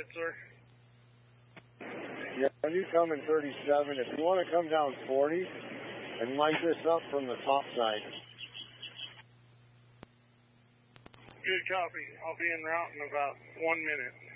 ahead, sir. Yeah, you come in 37. If you want to come down 40 and light this up from the top side. Good copy. I'll be en route in about 1 minute.